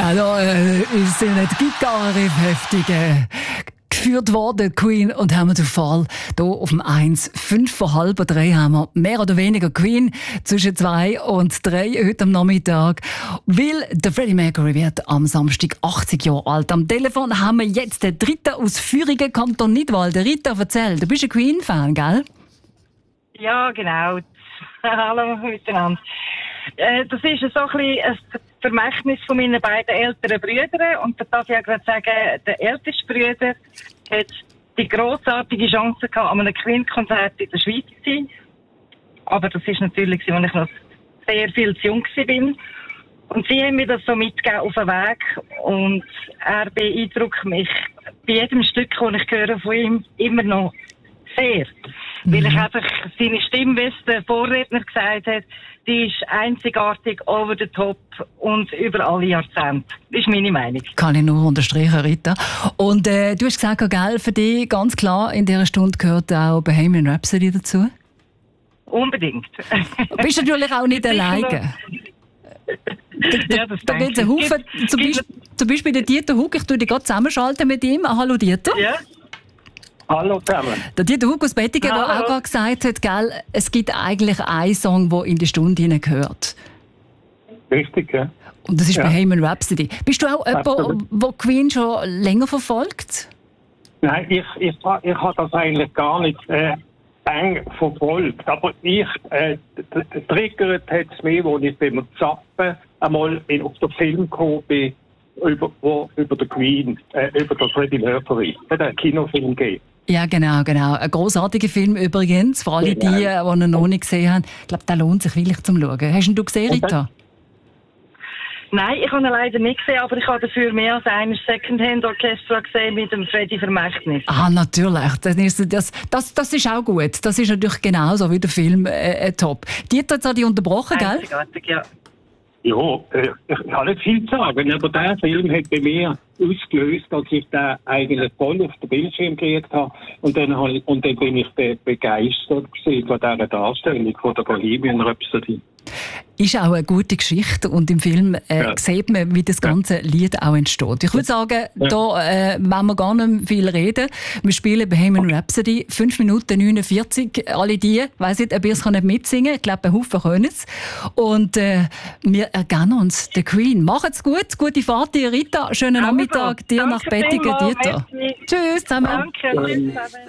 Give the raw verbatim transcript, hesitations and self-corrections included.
Also, äh, ist eine Gitarre heftig äh, geführt worden, Queen, und haben wir den Fall hier auf dem eins. Fünf vor halb drei haben wir mehr oder weniger Queen zwischen zwei und drei heute am Nachmittag. Weil der Freddie Mercury wird am Samstag achtzig Jahre alt. Am Telefon haben wir jetzt den dritten aus Führingen, Kanton Nidwald. Rita, erzähl, du bist ein Queen-Fan, gell? Ja, genau. Hallo miteinander. Äh, das ist so ein bisschen ein Vermächtnis von meinen beiden älteren Brüdern. Und da darf ich ja gerade sagen, der älteste Bruder hat die grossartige Chance gehabt, an einem Queen-Konzert in der Schweiz zu sein. Aber das ist natürlich, als ich noch sehr viel zu jung war. Und sie haben mir das so mitgegeben auf den Weg. Und er beeindruckt mich bei jedem Stück, das ich höre von ihm, immer noch sehr. Mhm. Weil ich einfach seine Stimme, wie es der Vorredner gesagt hat, die ist einzigartig, over the top und über alle Jahrzehnte. Das ist meine Meinung. Kann ich nur unterstreichen, Rita. Und äh, du hast gesagt, gell, für dich ganz klar, in dieser Stunde gehört auch Bohemian Rhapsody dazu? Unbedingt. Du bist natürlich auch nicht alleine. Da, ja, da gibt es einen Haufen. Zum Beispiel, zum Beispiel der Dieter Hug, ich tue dich gerade zusammenschalten mit ihm. Hallo Dieter. Ja. Hallo zusammen. Der Dieter Hug aus Bettigen, der auch gerade gesagt hat, gell, es gibt eigentlich einen Song, der in die Stunde hineingehört. Richtig, ja. Und das ist ja. Bohemian Rhapsody. Bist du auch jemand, der Queen schon länger verfolgt? Nein, ich, ich, ich habe das eigentlich gar nicht äh, eng verfolgt. Aber ich, äh, triggert hat es mich, als ich beim Zappen einmal in, auf den Film gekommen bin, über, wo, über den Queen, äh, über den Freddie Mercury. Es hat einen Kinofilm gegeben. Ja, genau, genau. Ein grossartiger Film übrigens, für alle die, die ihn noch nicht gesehen haben. Ich glaube, der lohnt sich wirklich zum Schauen. Hast ihn du gesehen, Rita? Nein, ich habe ihn leider nicht gesehen, aber ich habe dafür mehr als ein Secondhand-Orchester gesehen mit dem Freddie Vermächtnis. Ah, natürlich. Das ist, das, das, das ist auch gut. Das ist natürlich genauso wie der Film äh, äh, top. Dieter hat dich unterbrochen, gell? Einzigartig, ja. Ja, äh, ich kann nicht viel sagen, aber dieser Film hat bei mir ausgelöst, dass ich den eigentlich voll auf den Bildschirm gekriegt habe. Und dann, habe, und dann bin ich be- begeistert gewesen von dieser Darstellung von der Bohemian Rhapsody. Ist auch eine gute Geschichte und im Film äh, ja. sieht man, wie das ganze ja. Lied auch entsteht. Ich würde sagen, ja. da äh, wollen wir gar nicht viel reden. Wir spielen Bohemian Rhapsody, fünf Minuten neunundvierzig. Alle die, ich weiss nicht, ob ihr es nicht mitsingen kann. Ich glaube, ein Haufen können es. Und äh, wir ergeben uns der Queen. Macht's gut, gute Fahrt, Rita. Schönen Nachmittag dir nach Bettigen, Dieter. Tschüss zusammen. Danke. Tschüss zusammen.